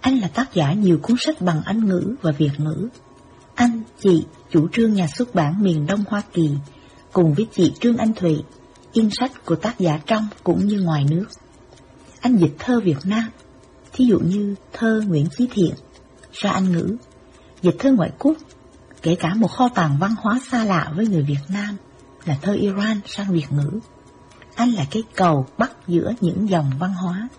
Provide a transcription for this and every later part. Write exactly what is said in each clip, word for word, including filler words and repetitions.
Anh là tác giả nhiều cuốn sách bằng Anh ngữ và Việt ngữ. Anh, chị, chủ trương nhà xuất bản miền Đông Hoa Kỳ, cùng với chị Trương Anh Thụy, in sách của tác giả trong cũng như ngoài nước. Anh dịch thơ Việt Nam, thí dụ như thơ Nguyễn Chí Thiện ra Anh ngữ, dịch thơ ngoại quốc, kể cả một kho tàng văn hóa xa lạ với người Việt Nam là thơ Iran sang Việt ngữ. Anh là cái cầu bắt giữa những dòng văn hóa.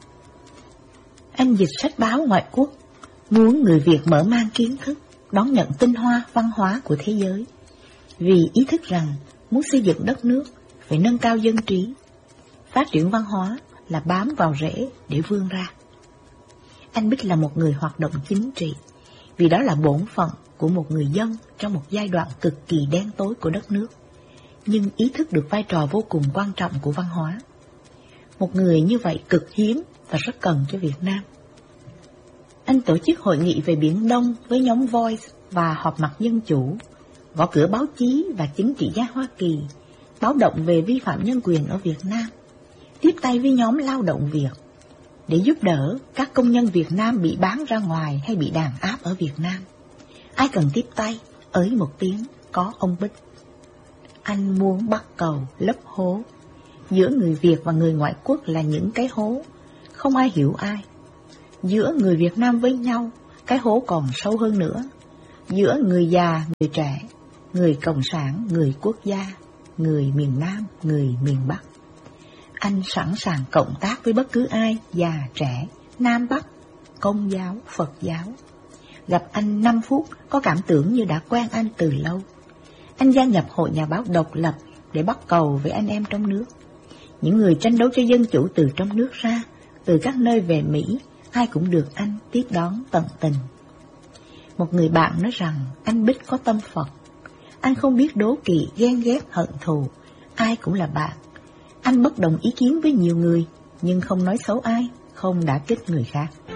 Anh dịch sách báo ngoại quốc, muốn người Việt mở mang kiến thức, đón nhận tinh hoa văn hóa của thế giới, vì ý thức rằng muốn xây dựng đất nước phải nâng cao dân trí. Phát triển văn hóa là bám vào rễ để vươn ra. Anh Bích là một người hoạt động chính trị, vì đó là bổn phận của một người dân trong một giai đoạn cực kỳ đen tối của đất nước, nhưng ý thức được vai trò vô cùng quan trọng của văn hóa. Một người như vậy cực hiếm và rất cần cho Việt Nam. Anh tổ chức hội nghị về Biển Đông với nhóm Voice và họp mặt dân chủ, gõ cửa báo chí và chính trị gia Hoa Kỳ, báo động về vi phạm nhân quyền ở Việt Nam, tiếp tay với nhóm lao động Việt để giúp đỡ các công nhân Việt Nam bị bán ra ngoài hay bị đàn áp ở Việt Nam. Ai cần tiếp tay, ới một tiếng, có ông Bích. Anh muốn bắt cầu lấp hố. Giữa người Việt và người ngoại quốc là những cái hố, không ai hiểu ai. Giữa người Việt Nam với nhau, cái hố còn sâu hơn nữa. Giữa người già, người trẻ, người cộng sản, người quốc gia, người miền Nam, người miền Bắc. Anh sẵn sàng cộng tác với bất cứ ai, già, trẻ, Nam, Bắc, Công giáo, Phật giáo. Gặp anh năm phút có cảm tưởng như đã quen anh từ lâu. Anh gia nhập Hội Nhà báo độc lập để bắt cầu với anh em trong nước. Những người tranh đấu cho dân chủ từ trong nước ra, từ các nơi về Mỹ, ai cũng được anh tiếp đón tận tình. Một người bạn nói rằng anh Bích có tâm Phật. Anh không biết đố kỵ, ghen ghét, hận thù, ai cũng là bạn. Anh bất đồng ý kiến với nhiều người, nhưng không nói xấu ai, không đả kích người khác.